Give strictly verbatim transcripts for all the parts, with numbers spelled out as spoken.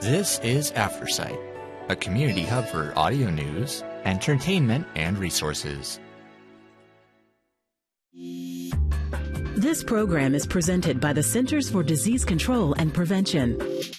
This is AfterSight, a community hub for audio news, entertainment, and resources. This program is presented by the Centers for Disease Control and Prevention.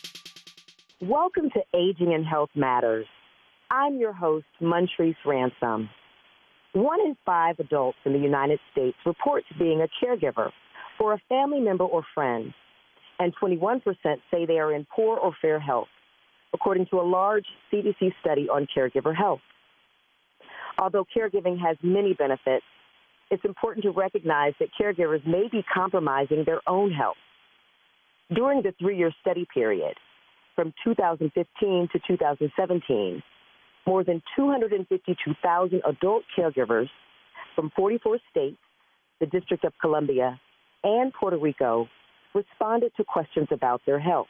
Welcome to Aging and Health Matters. I'm your host, Montrese Ransom. One in five adults in the United States reports being a caregiver for a family member or friend, and twenty-one percent say they are in poor or fair health, according to a large C D C study on caregiver health. Although caregiving has many benefits, it's important to recognize that caregivers may be compromising their own health. During the three-year study period, from two thousand fifteen to two thousand seventeen, more than two hundred fifty-two thousand adult caregivers from forty-four states, the District of Columbia, and Puerto Rico responded to questions about their health.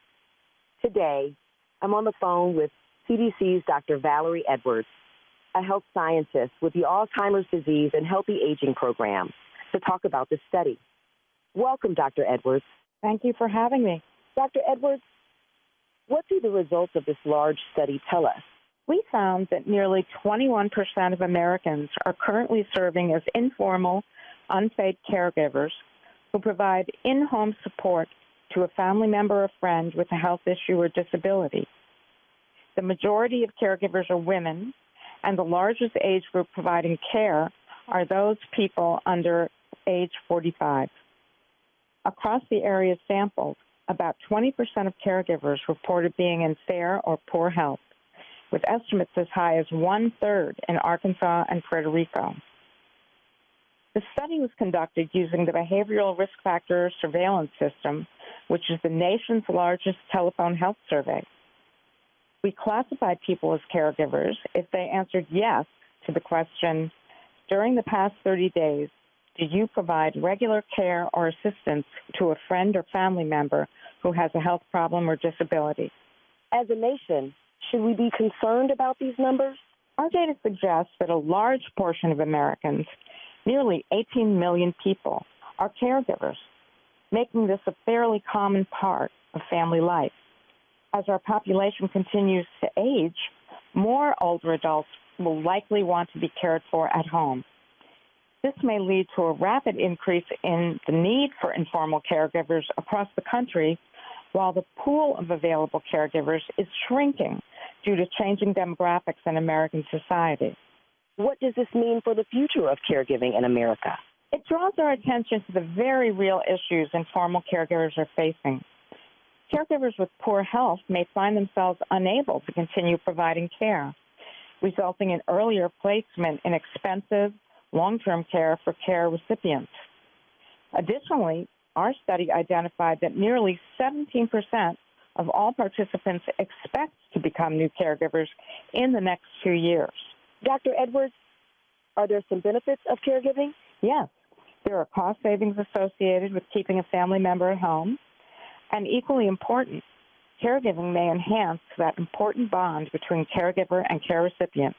Today, I'm on the phone with C D C's Doctor Valerie Edwards, a health scientist with the Alzheimer's Disease and Healthy Aging Program, to talk about this study. Welcome, Doctor Edwards. Thank you for having me. Doctor Edwards, what do the results of this large study tell us? We found that nearly twenty-one percent of Americans are currently serving as informal, unpaid caregivers who provide in-home support to a family member or friend with a health issue or disability. The majority of caregivers are women, and the largest age group providing care are those people under age forty-five. Across the areas sampled, about twenty percent of caregivers reported being in fair or poor health, with estimates as high as one-third in Arkansas and Puerto Rico. The study was conducted using the Behavioral Risk Factor Surveillance System, which is the nation's largest telephone health survey. We classified people as caregivers if they answered yes to the question, during the past thirty days, do you provide regular care or assistance to a friend or family member who has a health problem or disability? As a nation, should we be concerned about these numbers? Our data suggests that a large portion of Americans, nearly eighteen million people, are caregivers, making this a fairly common part of family life. As our population continues to age, more older adults will likely want to be cared for at home. This may lead to a rapid increase in the need for informal caregivers across the country, while the pool of available caregivers is shrinking due to changing demographics in American society. What does this mean for the future of caregiving in America? It draws our attention to the very real issues informal caregivers are facing. Caregivers with poor health may find themselves unable to continue providing care, resulting in earlier placement in expensive, long-term care for care recipients. Additionally, our study identified that nearly seventeen percent of all participants expect to become new caregivers in the next two years. Doctor Edwards, are there some benefits of caregiving? Yes. There are cost savings associated with keeping a family member at home. And equally important, caregiving may enhance that important bond between caregiver and care recipient.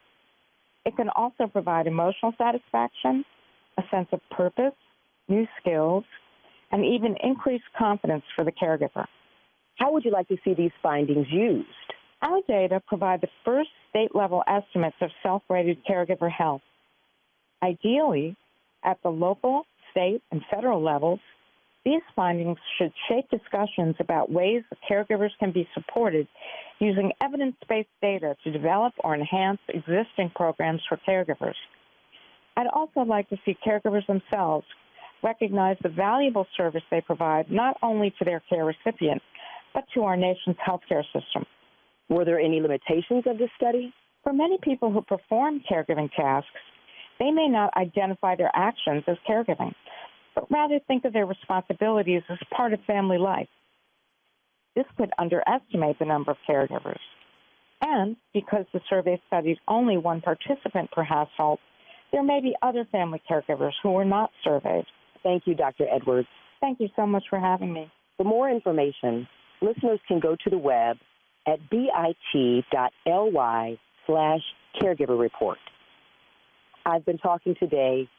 It can also provide emotional satisfaction, a sense of purpose, new skills, and even increased confidence for the caregiver. How would you like to see these findings used? Our data provide the first state-level estimates of self-rated caregiver health. Ideally, at the local, state, and federal levels, these findings should shape discussions about ways that caregivers can be supported using evidence-based data to develop or enhance existing programs for caregivers. I'd also like to see caregivers themselves recognize the valuable service they provide not only to their care recipient, but to our nation's healthcare system. Were there any limitations of this study? For many people who perform caregiving tasks, they may not identify their actions as caregiving, but rather think of their responsibilities as part of family life. This could underestimate the number of caregivers. And because the survey studied only one participant per household, there may be other family caregivers who were not surveyed. Thank you, Doctor Edwards. Thank you so much for having me. For more information, listeners can go to the web at bit.ly slash caregiver report. I've been talking today